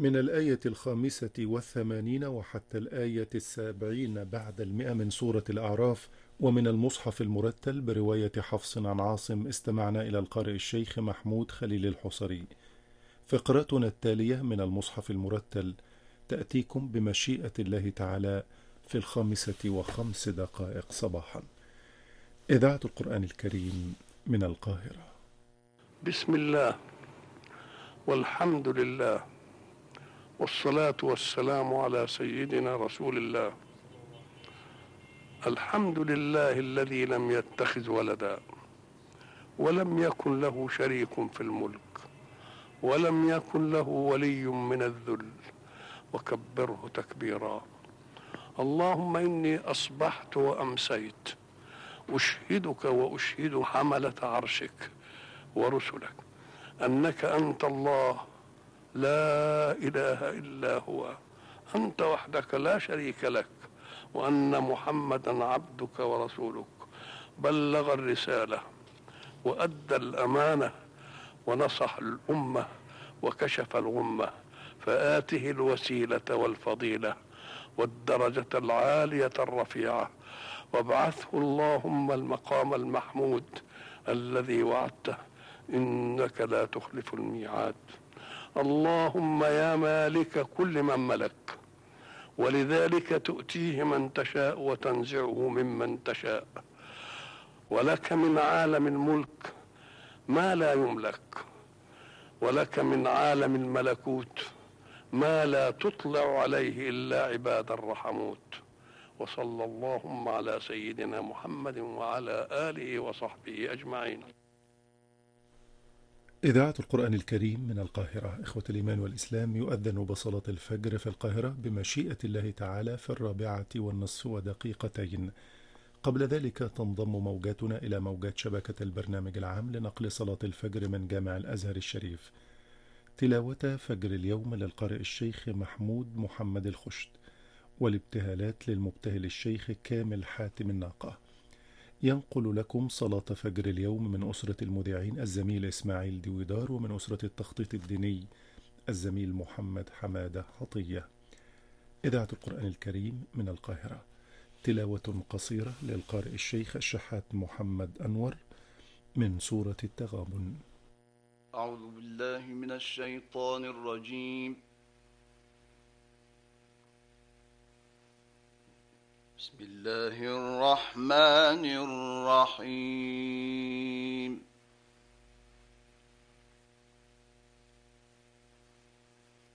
من الآية 85 وحتى الآية 70 بعد 100 من سورة الأعراف، ومن المصحف المرتل برواية حفص عن عاصم. استمعنا إلى القارئ الشيخ محمود خليل الحصري. فقرتنا التالية من المصحف المرتل تأتيكم بمشيئة الله تعالى في 5:05 صباحا. إذاعة القرآن الكريم من القاهرة. بسم الله والحمد لله والصلاة والسلام على سيدنا رسول الله. الحمد لله الذي لم يتخذ ولدا ولم يكن له شريك في الملك ولم يكن له ولي من الذل وكبره تكبيرا. اللهم إني أصبحت وأمسيت أشهدك وأشهد حملة عرشك ورسلك أنك أنت الله لا إله إلا هو، أنت وحدك لا شريك لك، وأن محمدا عبدك ورسولك، بلغ الرسالة وأدى الأمانة ونصح الأمة وكشف الغمة، فآته الوسيلة والفضيلة والدرجة العالية الرفيعة، وابعثه اللهم المقام المحمود الذي وعدته، إنك لا تخلف الميعاد. اللهم يا مالك كل من ملك، ولذلك تؤتيه من تشاء وتنزعه ممن تشاء، ولك من عالم الملك ما لا يملك، ولك من عالم الملكوت ما لا تطلع عليه إلا عباد الرحموت. وصلى اللهم على سيدنا محمد وعلى آله وصحبه أجمعين. إذاعة القرآن الكريم من القاهرة. إخوة الإيمان والإسلام، يؤذن بصلاة الفجر في القاهرة بمشيئة الله تعالى في 4:02. قبل ذلك تنضم موجاتنا إلى موجات شبكة البرنامج العام لنقل صلاة الفجر من جامع الأزهر الشريف. تلاوة فجر اليوم للقارئ الشيخ محمود محمد الخشت، والابتهالات للمبتهل الشيخ كامل حاتم الناقة. ينقل لكم صلاة فجر اليوم من أسرة المذيعين الزميل إسماعيل دويدار، ومن أسرة التخطيط الديني الزميل محمد حمادة حطية. إذاعة القرآن الكريم من القاهرة. تلاوة قصيرة للقارئ الشيخ الشحات محمد أنور من سورة التغابن. أعوذ بالله من الشيطان الرجيم. بسم الله الرحمن الرحيم.